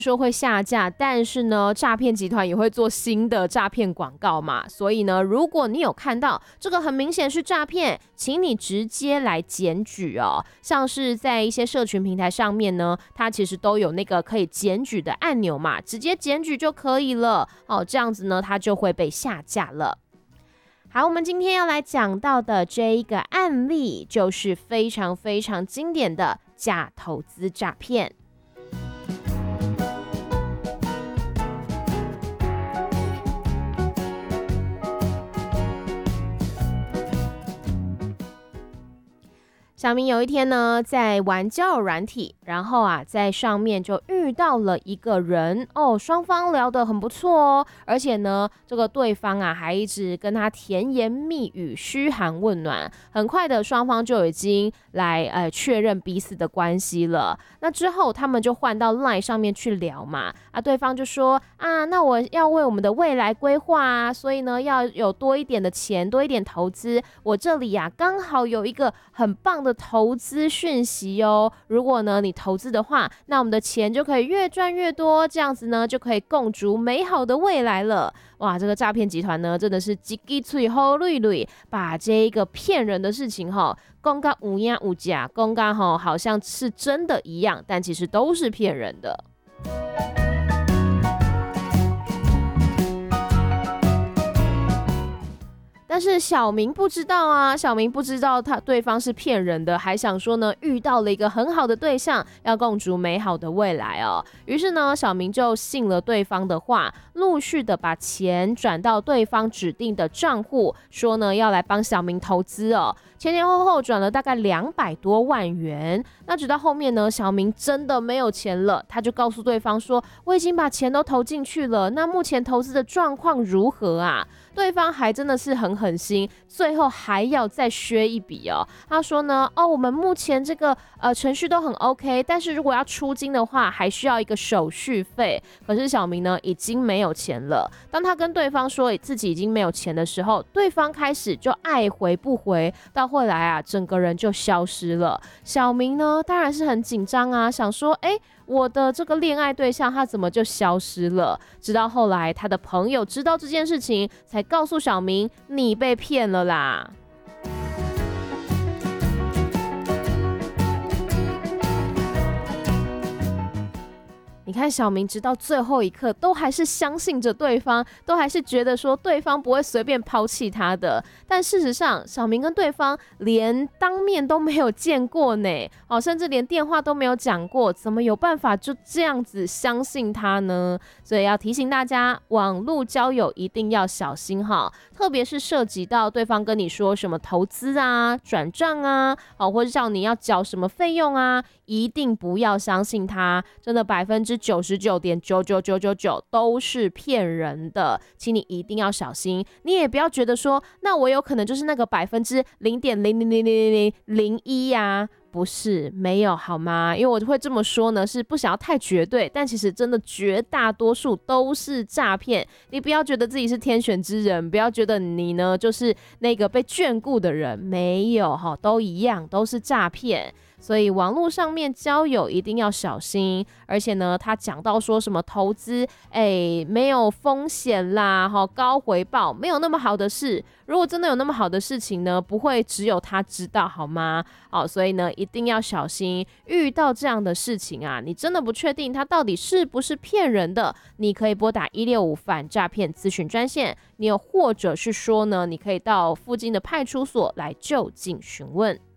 说会下架，但是呢，诈骗集团也会做新的诈骗广告嘛，所以呢，如果你有看到这个很明显是诈骗，请你直接来检举哦。像是在一些社群平台上面呢，它其实都有那个可以检举的按钮嘛，直接检举就可以了哦，这样子呢，它就会被下架了。好，我们今天要来讲到的这一个案例，就是非常非常经典的假投资诈骗。小明有一天呢，在玩交友软体，然后啊，在上面就遇到了一个人哦，双方聊得很不错哦，而且呢，这个对方啊还一直跟他甜言蜜语、嘘寒问暖，很快的双方就已经来确认彼此的关系了。那之后他们就换到 LINE 上面去聊嘛，啊，对方就说啊，那我要为我们的未来规划啊，所以呢要有多一点的钱，多一点投资，我这里啊刚好有一个很棒的投资讯息哦，如果呢你投资的话，那我们的钱就可以越赚越多，这样子呢就可以共筑美好的未来了。哇，这个诈骗集团呢真的是一支嘴好累累，把这一个骗人的事情讲到有影有假，讲到好像是真的一样，但其实都是骗人的。但是小明不知道啊，小明不知道对方是骗人的，还想说呢遇到了一个很好的对象，要共筑美好的未来哦。于是呢，小明就信了对方的话，陆续的把钱转到对方指定的账户，说呢要来帮小明投资哦。前前后后转了大概200多万元。那直到后面呢，小明真的没有钱了，他就告诉对方说，我已经把钱都投进去了，那目前投资的状况如何啊？对方还真的是很狠心，最后还要再削一笔哦。他说呢，我们目前这个程序都很 OK， 但是如果要出金的话，还需要一个手续费。可是小明呢，已经没有钱了。当他跟对方说自己已经没有钱的时候，对方开始就爱回不回，到后来啊，整个人就消失了。小明呢，当然是很紧张啊，想说，我的这个恋爱对象他怎么就消失了？直到后来他的朋友知道这件事情，才告诉小明，你被骗了啦。你看小明直到最后一刻都还是相信着对方，都还是觉得说对方不会随便抛弃他的。但事实上，小明跟对方连当面都没有见过呢，甚至连电话都没有讲过，怎么有办法就这样子相信他呢？所以要提醒大家，网络交友一定要小心哈，特别是涉及到对方跟你说什么投资啊、转账啊，或者叫你要缴什么费用啊，一定不要相信他，真的99.99999%都是骗人的，请你一定要小心。你也不要觉得说，那我有可能就是那个0.0000001呀。不是，没有好吗？因为我会这么说呢，是不想要太绝对，但其实真的绝大多数都是诈骗。你不要觉得自己是天选之人，不要觉得你呢就是那个被眷顾的人，没有都一样，都是诈骗。所以网络上面交友一定要小心，而且呢，他讲到说什么投资，没有风险啦，高回报，没有那么好的事。如果真的有那么好的事情呢，不会只有他知道好吗？所以呢，一定要小心。遇到这样的事情啊，你真的不确定他到底是不是骗人的，你可以拨打165反诈骗咨询专线，你有或者是说呢，你可以到附近的派出所来就近询问。